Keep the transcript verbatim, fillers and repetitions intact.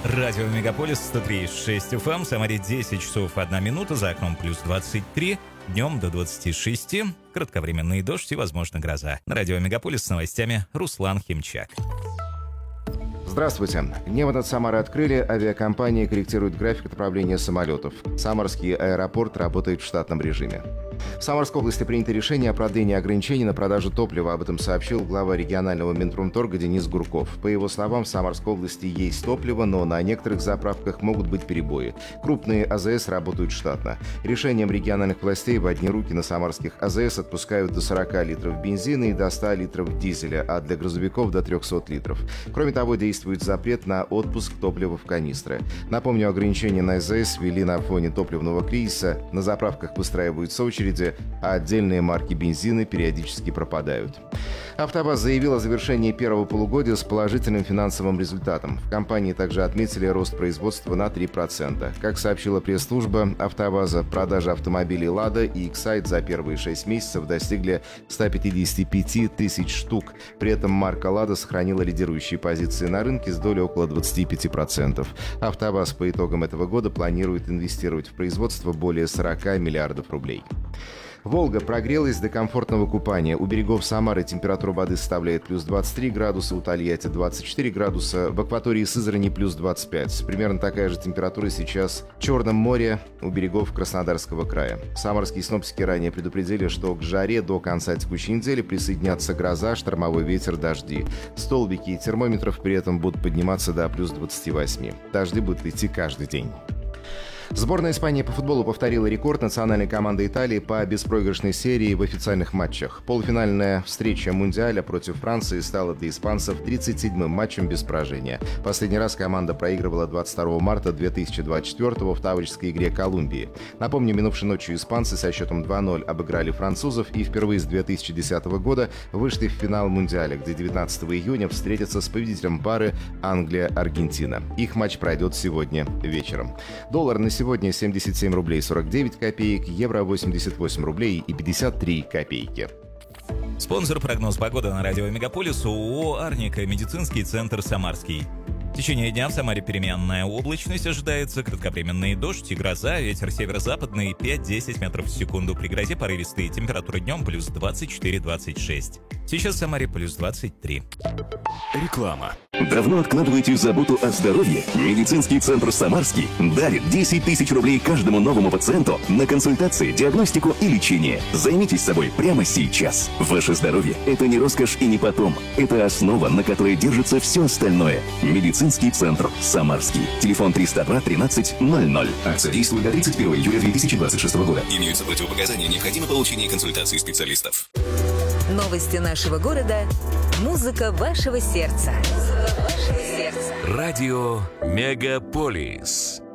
Радио Мегаполис сто три и шесть эф эм. В Самаре десять часов одна минута, за окном плюс двадцать три. Днем до двадцати шести. Кратковременный дождь и, возможно, гроза. На радио Мегаполис с новостями Руслан Химчак. Здравствуйте. Небо над Самарой открыли, авиакомпания корректирует график отправления самолетов. Самарский аэропорт работает в штатном режиме. В Самарской области принято решение о продлении ограничений на продажу топлива. Об этом сообщил глава регионального Минпромторга Денис Гурков. По его словам, в Самарской области есть топливо, но на некоторых заправках могут быть перебои. Крупные а зэ эс работают штатно. Решением региональных властей в одни руки на самарских а зэ эс отпускают до сорока литров бензина и до ста литров дизеля, а для грузовиков до трехсот литров. Кроме того, действует запрет на отпуск топлива в канистры. Напомню, ограничения на а зэ эс ввели на фоне топливного кризиса. На заправках выстраиваются очереди, а отдельные марки бензина периодически пропадают. АвтоВАЗ заявил о завершении первого полугодия с положительным финансовым результатом. В компании также отметили рост производства на три процента. Как сообщила пресс-служба АвтоВАЗа, продажи автомобилей «Лада» и «Эксайд» за первые шесть месяцев достигли ста пятидесяти пяти тысяч штук. При этом марка «Лада» сохранила лидирующие позиции на рынке с долей около двадцати пяти процентов. АвтоВАЗ по итогам этого года планирует инвестировать в производство более сорока миллиардов рублей. Волга прогрелась до комфортного купания. У берегов Самары температура воды составляет плюс двадцать три градуса, у Тольятти двадцать четыре градуса, в акватории Сызрани плюс двадцать пять. Примерно такая же температура сейчас в Черном море у берегов Краснодарского края. Самарские синоптики ранее предупредили, что к жаре до конца текущей недели присоединятся гроза, штормовой ветер, дожди. Столбики термометров при этом будут подниматься до плюс двадцати восьми. Дожди будут идти каждый день. Сборная Испании по футболу повторила рекорд национальной команды Италии по беспроигрышной серии в официальных матчах. Полуфинальная встреча Мундиаля против Франции стала для испанцев тридцать седьмым матчем без поражения. Последний раз команда проигрывала двадцать второго марта две тысячи двадцать четвёртого в таврической игре Колумбии. Напомню, минувшей ночью испанцы со счетом два ноль обыграли французов и впервые с две тысячи десятого года вышли в финал Мундиаля, где девятнадцатого июня встретятся с победителем пары Англия-Аргентина. Их матч пройдет сегодня вечером. Доллар на сегодня семьдесят семь рублей сорок девять копеек, евро восемьдесят восемь рублей и пятьдесят три копейки. Спонсор прогноз погоды на радио Мегаполис ООО «Арника», медицинский центр «Самарский». В течение дня в Самаре переменная облачность ожидается, кратковременный дождь и гроза, ветер северо-западный пять-десять метров в секунду, при грозе порывистые, температура днем плюс двадцать четыре - двадцать шесть. Сейчас в Самаре плюс двадцать три. Реклама. Давно откладываете заботу о здоровье? Медицинский центр «Самарский» дарит десять тысяч рублей каждому новому пациенту на консультации, диагностику и лечение. Займитесь собой прямо сейчас. Ваше здоровье – это не роскошь и не потом. Это основа, на которой держится все остальное. Медицинский центр «Самарский». Телефон триста два тринадцать ноль ноль. Акция действует до тридцать первого июля две тысячи двадцать шестого года. Имеются противопоказания, необходимо получение консультации специалистов. Новости нашего города. Музыка вашего сердца. Радио Мегаполис.